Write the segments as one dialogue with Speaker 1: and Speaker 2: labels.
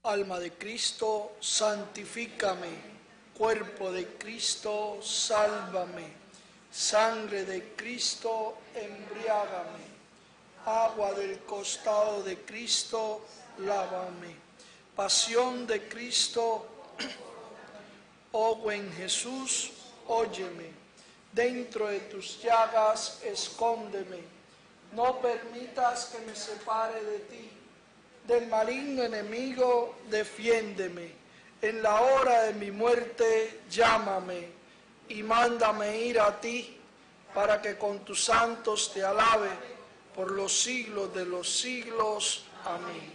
Speaker 1: Alma de Cristo, santifícame. Cuerpo de Cristo, sálvame. Sangre de Cristo, embriágame. Agua del costado de Cristo, lávame. Pasión de Cristo, oh buen Jesús, óyeme. Dentro de tus llagas, escóndeme. No permitas que me separe de ti. Del maligno enemigo, defiéndeme. En la hora de mi muerte, llámame y mándame ir a ti, para que con tus santos te alabe por los siglos de los siglos. Amén.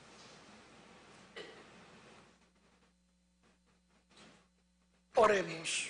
Speaker 1: Oremos.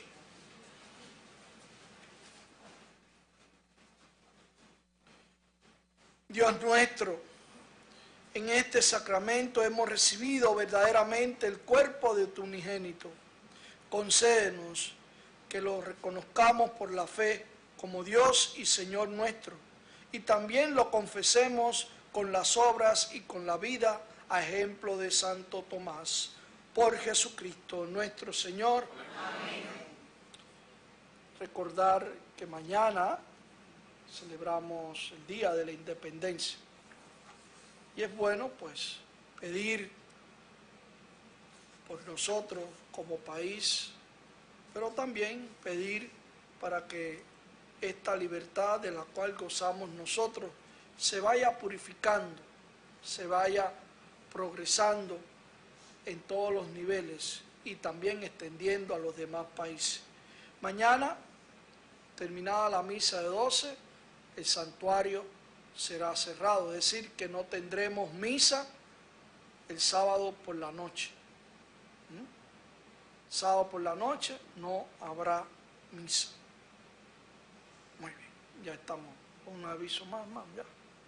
Speaker 1: Dios nuestro, en este sacramento hemos recibido verdaderamente el cuerpo de tu unigénito. Concédenos que lo reconozcamos por la fe como Dios y Señor nuestro, y también lo confesemos con las obras y con la vida, a ejemplo de Santo Tomás. Por Jesucristo nuestro Señor. Amén. Recordar que mañana celebramos el Día de la Independencia. Y es bueno, pues, pedir por nosotros como país, pero también pedir para que esta libertad de la cual gozamos nosotros se vaya purificando, se vaya progresando en todos los niveles y también extendiendo a los demás países. Mañana, terminada la misa de 12, el santuario será cerrado, es decir, que no tendremos misa el sábado por la noche. Sábado por la noche no habrá misa. Muy bien, ya estamos con un aviso más ya.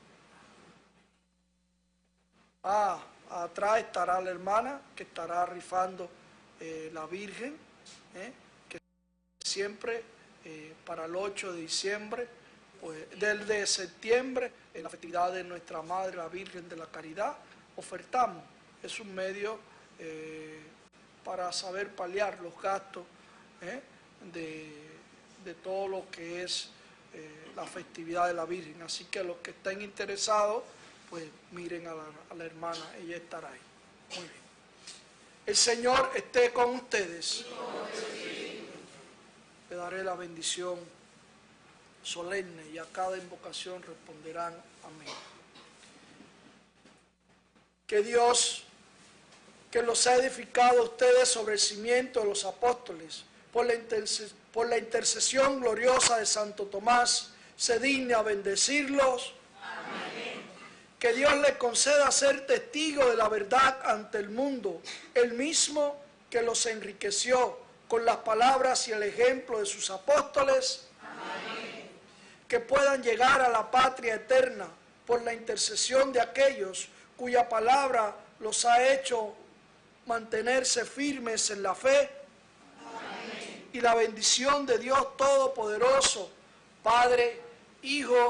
Speaker 1: Atrás estará la hermana que estará rifando la Virgen, que siempre para el 8 de diciembre, pues, desde septiembre, en la festividad de nuestra Madre, la Virgen de la Caridad, ofertamos. Es un medio para saber paliar los gastos de todo lo que es la festividad de la Virgen. Así que los que estén interesados, pues miren a la hermana, ella estará ahí. Muy bien. El Señor esté con ustedes. Le daré la bendición solemne y a cada invocación responderán amén. Que Dios, que los ha edificado a ustedes sobre el cimiento de los apóstoles, por la intercesión gloriosa de Santo Tomás, se digne a bendecirlos. Amén. Que Dios les conceda ser testigos de la verdad ante el mundo, el mismo que los enriqueció con las palabras y el ejemplo de sus apóstoles. Amén. Que puedan llegar a la patria eterna por la intercesión de aquellos cuya palabra los ha hecho mantenerse firmes en la fe. Amén. Y la bendición de Dios Todopoderoso, Padre, Hijo